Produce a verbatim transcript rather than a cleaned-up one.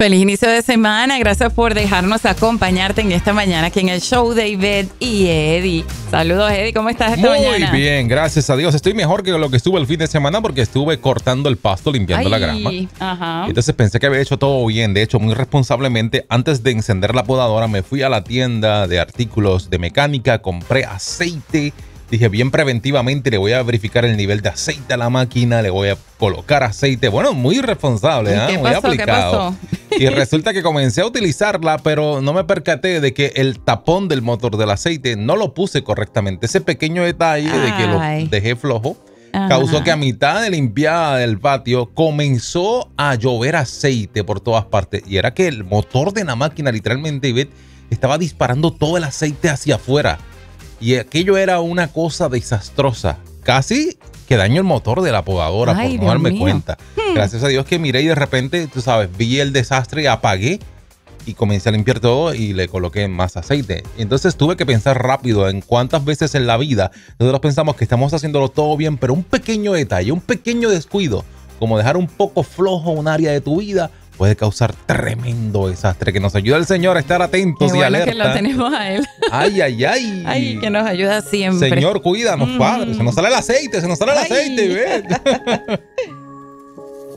Feliz inicio de semana. Gracias por dejarnos acompañarte en esta mañana aquí en el show de Ivette y Eddie. Saludos, Eddie. ¿Cómo estás esta Muy mañana? Muy bien, gracias a Dios. Estoy mejor que lo que estuve el fin de semana porque estuve cortando el pasto, limpiando Ay, la grama. Ajá. Entonces pensé que había hecho todo bien. De hecho, muy responsablemente, antes de encender la podadora, me fui a la tienda de artículos de mecánica, compré aceite. Dije, bien preventivamente, le voy a verificar el nivel de aceite a la máquina, le voy a colocar aceite. Bueno, muy responsable, ¿eh? ¿Qué Muy pasó? aplicado. ¿Qué pasó? Y resulta que comencé a utilizarla, pero no me percaté de que el tapón del motor del aceite no lo puse correctamente. Ese pequeño detalle Ay. de que lo dejé flojo Ajá. causó que a mitad de limpiada del patio comenzó a llover aceite por todas partes. Y era que el motor de la máquina, literalmente, Ivette, estaba disparando todo el aceite hacia afuera. Y aquello era una cosa desastrosa. Casi que daño el motor de la podadora Ay, por no Dios darme mío. cuenta. Hmm. Gracias a Dios que miré y de repente, tú sabes, vi el desastre y apagué y comencé a limpiar todo y le coloqué más aceite. Entonces tuve que pensar rápido en cuántas veces en la vida nosotros pensamos que estamos haciéndolo todo bien, pero un pequeño detalle, un pequeño descuido, como dejar un poco flojo un área de tu vida, puede causar tremendo desastre. Que nos ayuda el Señor a estar atentos Qué y bueno alerta. Que lo tenemos a Él. Ay, ay, ay. Ay, que nos ayuda siempre. Señor, cuídanos, mm. Padre. Se nos sale el aceite, se nos sale el ay. aceite. ¿Ves?